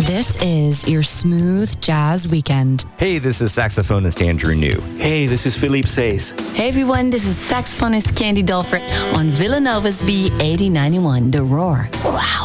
This is your smooth jazz weekend. Hey, this is saxophonist Andrew New. Hey, this is Philippe Says. Hey everyone, this is saxophonist Candy Dolfer on Villanova's B8091, The Roar. Wow.